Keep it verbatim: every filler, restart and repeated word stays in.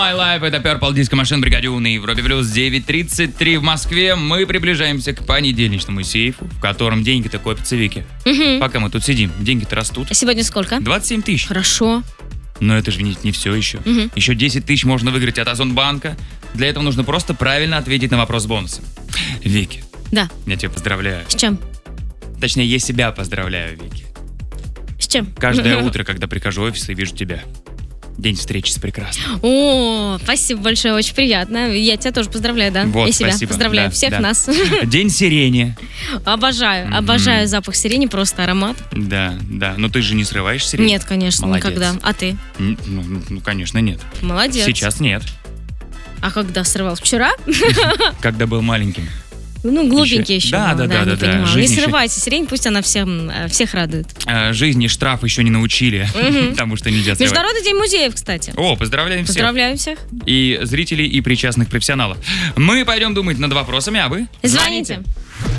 My Life, это Purple Disco Machine, Бригадюн и Европе Плюс, девять тридцать три в Москве. Мы приближаемся к понедельничному сейфу, в котором деньги-то копятся, Вики. Угу. Пока мы тут сидим, деньги-то растут. А сегодня сколько? двадцать семь тысяч. Хорошо. Но это же не, не все еще. Угу. Еще десять тысяч можно выиграть от Озонбанка. Для этого нужно просто правильно ответить на вопрос бонуса. Вики, Да. я тебя поздравляю. С чем? Точнее, я себя поздравляю, Вики. С чем? Каждое утро, когда прихожу в офис и вижу тебя. День встречи с прекрасным. О, спасибо большое, очень приятно. Я тебя тоже поздравляю, да? Вот, Я себя спасибо. поздравляю, Да, всех да. нас. День сирени. Обожаю, Мгм. обожаю запах сирени, просто аромат. Да, да. Но ты же не срываешь сирень? Нет, конечно, Молодец. никогда. А ты? Н- Ну, ну, ну, конечно, нет. Молодец. Сейчас нет. А когда срывал? Вчера? Когда был маленьким. Ну, глупенький еще. Да, был, да, да, не да, да. понимал. Жизнь Не еще- срывайте сирень, пусть она всем, э, всех радует. А, жизни штраф еще не научили, Мгм. потому что нельзя срывать. Международный день музеев, кстати. О, поздравляем всех. Поздравляю всех. И зрителей, и причастных профессионалов. Мы пойдем думать над вопросами, а вы? Звоните.